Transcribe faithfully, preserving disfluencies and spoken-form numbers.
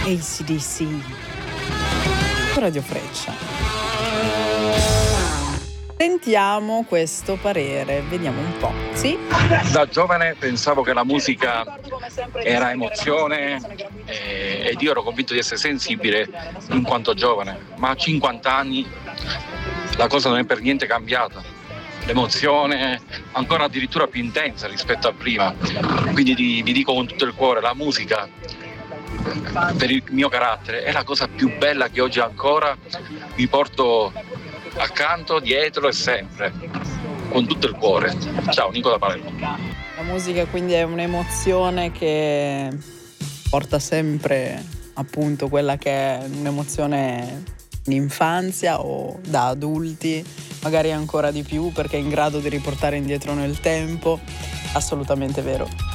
A C D C. Radio Freccia. Sentiamo questo parere, vediamo un po'. Sì? Da giovane pensavo che la musica era emozione e, ed io ero convinto di essere sensibile in quanto giovane, ma a cinquanta anni la cosa non è per niente cambiata. L'emozione ancora addirittura più intensa rispetto a prima, quindi vi, vi dico con tutto il cuore, la musica per il mio carattere è la cosa più bella che oggi ancora mi porto accanto, dietro e sempre, con tutto il cuore. Ciao, Nico da Palermo. La musica quindi è un'emozione che porta sempre appunto quella che è un'emozione in infanzia o da adulti, magari ancora di più perché è in grado di riportare indietro nel tempo. Assolutamente vero.